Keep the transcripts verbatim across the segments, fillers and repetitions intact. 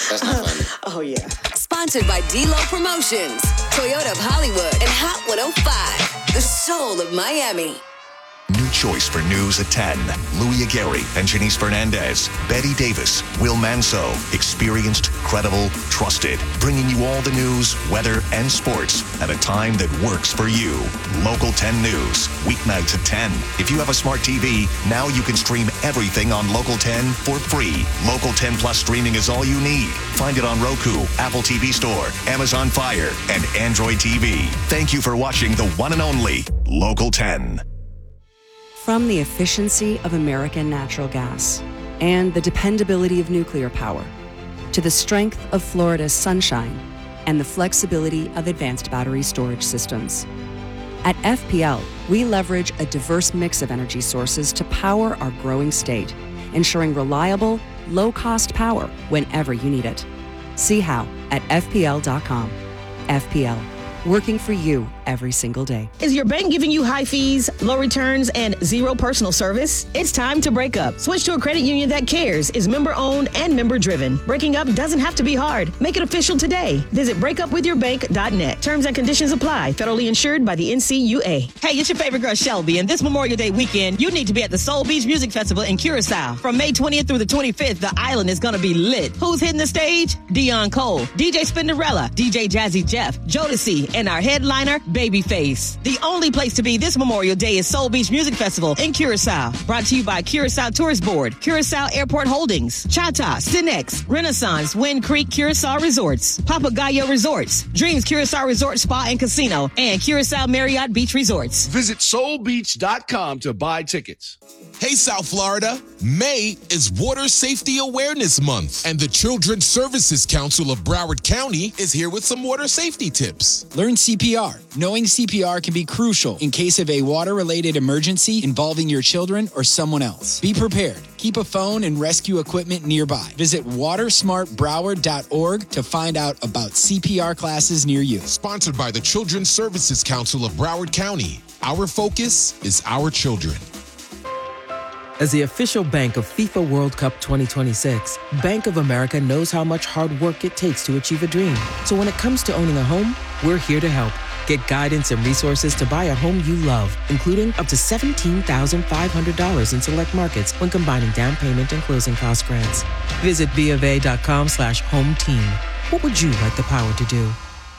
That's not funny. Oh, yeah. Sponsored by D-Lo Promotions, Toyota of Hollywood, and Hot one oh five, the soul of Miami. New choice for news at ten. Louis Aguirre and Janice Fernandez. Betty Davis, Will Manso. Experienced, credible, trusted. Bringing you all the news, weather, and sports at a time that works for you. Local ten News. Weeknights at ten. If you have a smart T V, now you can stream everything on Local ten for free. Local ten Plus streaming is all you need. Find it on Roku, Apple T V Store, Amazon Fire, and Android T V. Thank you for watching the one and only Local ten. From the efficiency of American natural gas and the dependability of nuclear power to the strength of Florida's sunshine and the flexibility of advanced battery storage systems. At F P L, we leverage a diverse mix of energy sources to power our growing state, ensuring reliable, low-cost power whenever you need it. See how at F P L dot com. F P L, working for you every single day. Is your bank giving you high fees, low returns, and zero personal service? It's time to break up. Switch to a credit union that cares, is member-owned and member-driven. Breaking up doesn't have to be hard. Make it official today. Visit break up with your bank dot net. Terms and conditions apply. Federally insured by the N C U A. Hey, it's your favorite girl, Shelby, and this Memorial Day weekend, you need to be at the Soul Beach Music Festival in Curacao. From May twentieth through the twenty-fifth, the island is going to be lit. Who's hitting the stage? Dion Cole, D J Spinderella, D J Jazzy Jeff, Jodeci, and our headliner, Babyface. The only place to be this Memorial Day is Soul Beach Music Festival in Curacao. Brought to you by Curacao Tourist Board, Curacao Airport Holdings, Chata, Cinex, Renaissance, Wind Creek Curacao Resorts, Papagayo Resorts, Dreams Curacao Resort Spa and Casino, and Curacao Marriott Beach Resorts. Visit soul beach dot com to buy tickets. Hey, South Florida. May is Water Safety Awareness Month, and the Children's Services Council of Broward County is here with some water safety tips. Learn C P R. Knowing C P R can be crucial in case of a water-related emergency involving your children or someone else. Be prepared. Keep a phone and rescue equipment nearby. Visit water smart broward dot org to find out about C P R classes near you. Sponsored by the Children's Services Council of Broward County. Our focus is our children. As the official bank of FIFA World Cup twenty twenty-six, Bank of America knows how much hard work it takes to achieve a dream. So when it comes to owning a home, we're here to help. Get guidance and resources to buy a home you love, including up to seventeen thousand five hundred dollars in select markets when combining down payment and closing cost grants. Visit BofA.com slash home team. What would you like the power to do?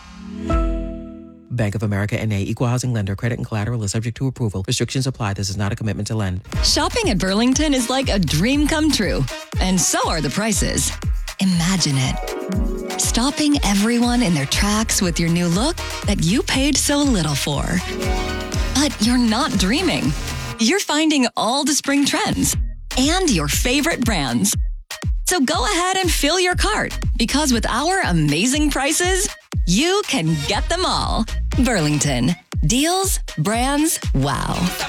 Bank of America N A, Equal Housing Lender. Credit and collateral is subject to approval. Restrictions apply. This is not a commitment to lend. Shopping at Burlington is like a dream come true. And so are the prices. Imagine it. Stopping everyone in their tracks with your new look that you paid so little for. But you're not dreaming. You're finding all the spring trends and your favorite brands. So go ahead and fill your cart, because with our amazing prices, you can get them all. Burlington. Deals, brands, wow.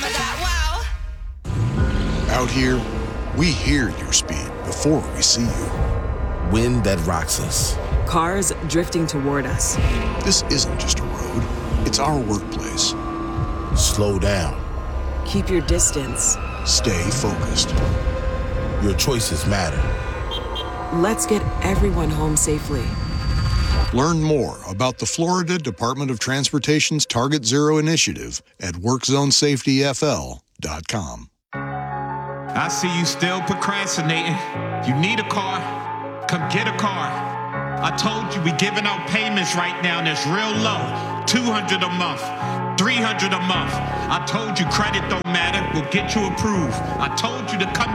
Out here, we hear your speed before we see you. Wind that rocks us. Cars drifting toward us. This isn't just a road, it's our workplace. Slow down. Keep your distance. Stay focused. Your choices matter. Let's get everyone home safely. Learn more about the Florida Department of Transportation's Target Zero initiative at work zone safety f l dot com. I see you still procrastinating. You need a car. Come get a car. I told you we giving out payments right now that's real low. two hundred dollars a month, three hundred dollars a month. I told you credit don't matter. We'll get you approved. I told you to come